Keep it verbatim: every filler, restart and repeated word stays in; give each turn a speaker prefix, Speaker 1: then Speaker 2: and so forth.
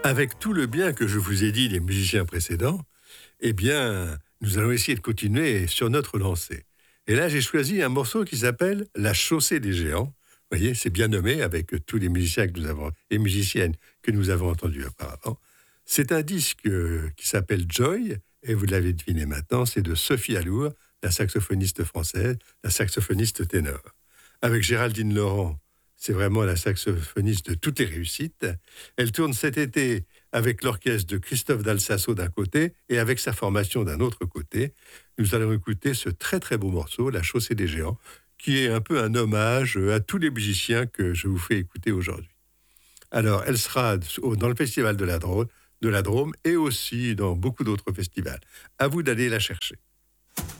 Speaker 1: Avec tout le bien que je vous ai dit des musiciens précédents, eh bien, nous allons essayer de continuer sur notre lancée. Et là, j'ai choisi un morceau qui s'appelle La Chaussée des Géants. Vous voyez, c'est bien nommé avec tous les musiciens que nous avons, et musiciennes que nous avons entendus auparavant. C'est un disque euh, qui s'appelle Joy, et vous l'avez deviné maintenant, c'est de Sophie Allour, la saxophoniste française, la saxophoniste ténor. Avec Géraldine Laurent, c'est vraiment la saxophoniste de toutes les réussites. Elle tourne cet été avec l'orchestre de Christophe Dalsasso d'un côté et avec sa formation d'un autre côté. Nous allons écouter ce très très beau morceau, La Chaussée des Géants, qui est un peu un hommage à tous les musiciens que je vous fais écouter aujourd'hui. Alors, elle sera dans le festival de la Drôme, de la Drôme et aussi dans beaucoup d'autres festivals. À vous d'aller la chercher.